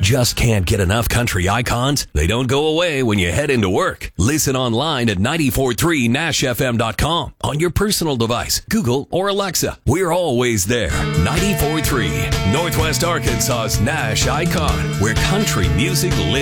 just can't get enough country icons? They don't go away when you head into work. Listen online at 943nashfm.com on your personal device, Google or Alexa. We're always there. 94.3, Northwest Arkansas's Nash Icon, where country music lives.